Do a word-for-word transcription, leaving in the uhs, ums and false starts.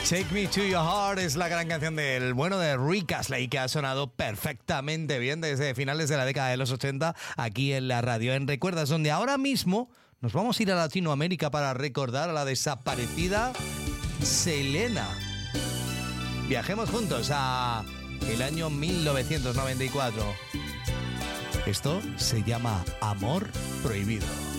Take Me to Your Heart es la gran canción del bueno de Rick Astley, que ha sonado perfectamente bien desde finales de la década de los ochenta aquí en la radio, en Recuerdas, donde ahora mismo nos vamos a ir a Latinoamérica para recordar a la desaparecida Selena. Viajemos juntos a el año mil novecientos noventa y cuatro. Esto se llama Amor Prohibido.